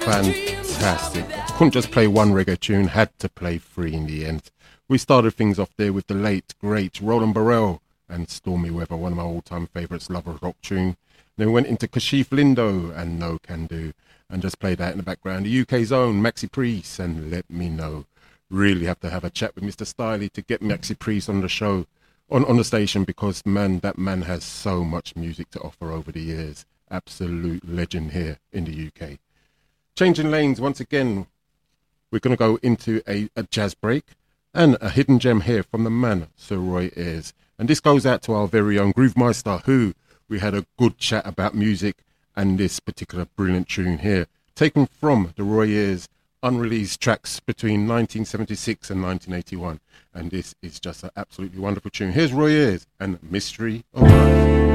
Fantastic. Couldn't just play one reggae tune, had to play three in the end. We started things off there with the late, great Roland Burrell and Stormy Weather, one of my all-time favourites, Lover Rock tune. Then we went into Kashif Lindo and No Can Do, and just played that in the background. The UK's own Maxi Priest and Let Me Know. Really have to have a chat with Mr. Stiley to get Maxi Priest on the show, on the station, because man, that man has so much music to offer over the years. Absolute legend here in the UK. Changing lanes once again, we're going to go into a jazz break and a hidden gem here from the man Sir Roy Ayers, and this goes out to our very own Groovemeister, who we had a good chat about music and this particular brilliant tune here, taken from the Roy Ayers unreleased tracks between 1976 and 1981, and this is just an absolutely wonderful tune. Here's Roy Ayers and Mystery of Life.